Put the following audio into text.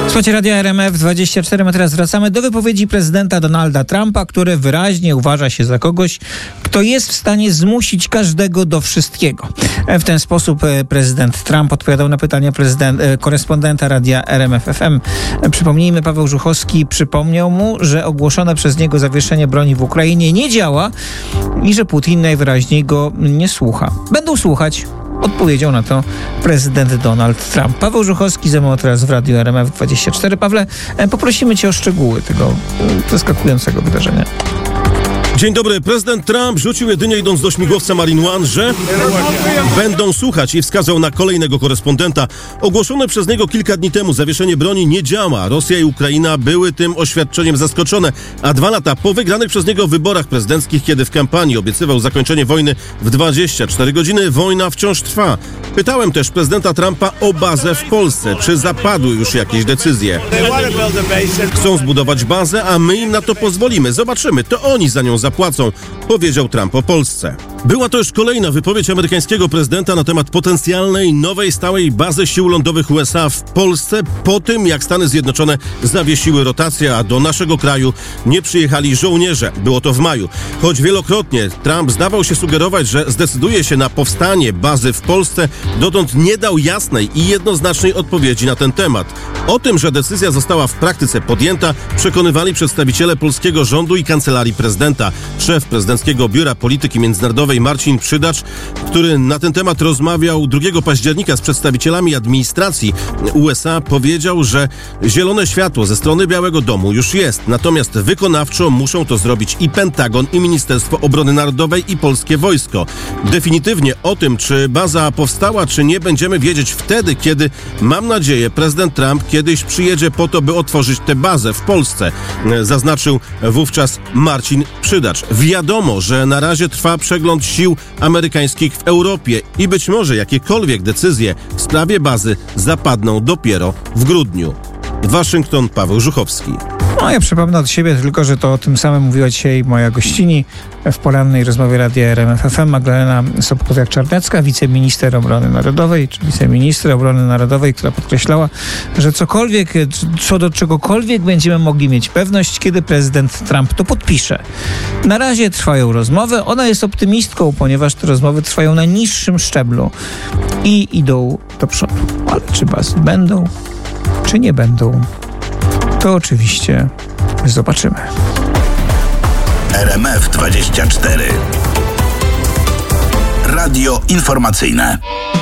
Słuchajcie Radia RMF24, a teraz wracamy do wypowiedzi prezydenta Donalda Trumpa, który wyraźnie uważa się za kogoś, kto jest w stanie zmusić każdego do wszystkiego. W ten sposób prezydent Trump odpowiadał na pytania korespondenta Radia RMF-FM. Przypomnijmy, Paweł Żuchowski przypomniał mu, że ogłoszone przez niego zawieszenie broni w Ukrainie nie działa i że Putin najwyraźniej go nie słucha. Będą słuchać. Odpowiedział na to prezydent Donald Trump. Paweł Żuchowski ze mną teraz w Radiu RMF24. Pawle, poprosimy cię o szczegóły tego zaskakującego wydarzenia. Dzień dobry. Prezydent Trump rzucił jedynie idąc do śmigłowca Marine One, że będą słuchać i wskazał na kolejnego korespondenta. Ogłoszone przez niego kilka dni temu zawieszenie broni nie działa. Rosja i Ukraina były tym oświadczeniem zaskoczone, a 2 lata po wygranych przez niego wyborach prezydenckich, kiedy w kampanii obiecywał zakończenie wojny w 24 godziny, wojna wciąż trwa. Pytałem też prezydenta Trumpa o bazę w Polsce. Czy zapadły już jakieś decyzje? Chcą zbudować bazę, a my im na to pozwolimy. Zobaczymy. To oni za nią zapłacą, powiedział Trump o Polsce. Była to już kolejna wypowiedź amerykańskiego prezydenta na temat potencjalnej nowej stałej bazy sił lądowych USA w Polsce po tym, jak Stany Zjednoczone zawiesiły rotację, a do naszego kraju nie przyjechali żołnierze. Było to w maju. Choć wielokrotnie Trump zdawał się sugerować, że zdecyduje się na powstanie bazy w Polsce, dotąd nie dał jasnej i jednoznacznej odpowiedzi na ten temat. O tym, że decyzja została w praktyce podjęta, przekonywali przedstawiciele polskiego rządu i kancelarii prezydenta. Szef prezydenckiego Biura Polityki Międzynarodowej Marcin Przydacz, który na ten temat rozmawiał 2 października z przedstawicielami administracji USA, powiedział, że zielone światło ze strony Białego Domu już jest, natomiast wykonawczo muszą to zrobić i Pentagon, i Ministerstwo Obrony Narodowej, i polskie wojsko. Definitywnie o tym, czy baza powstała, czy nie, będziemy wiedzieć wtedy, kiedy, mam nadzieję, prezydent Trump kiedyś przyjedzie po to, by otworzyć tę bazę w Polsce, zaznaczył wówczas Marcin Przydacz. Wiadomo, że na razie trwa przegląd sił amerykańskich w Europie i być może jakiekolwiek decyzje w sprawie bazy zapadną dopiero w grudniu. Waszyngton, Paweł Żuchowski. No ja przypomnę od siebie tylko, że to o tym samym mówiła dzisiaj moja gościni w porannej rozmowie Radia RMF-FM Magdalena Sobkowiak-Czarnecka, wiceminister obrony narodowej, czy wiceminister obrony narodowej, która podkreślała, że cokolwiek, co do czegokolwiek będziemy mogli mieć pewność, kiedy prezydent Trump to podpisze. Na razie trwają rozmowy, ona jest optymistką, ponieważ te rozmowy trwają na niższym szczeblu i idą do przodu. Ale czy bazy będą, czy nie będą? To oczywiście zobaczymy. RMF24. Radio informacyjne.